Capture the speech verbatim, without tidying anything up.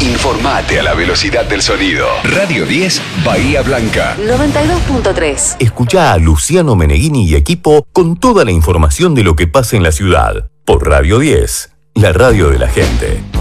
Informate a la velocidad del sonido. Radio diez, Bahía Blanca. noventa y dos punto tres. Escuchá a Luciano Meneghini y equipo con toda la información de lo que pasa en la ciudad. Por Radio diez, la radio de la gente.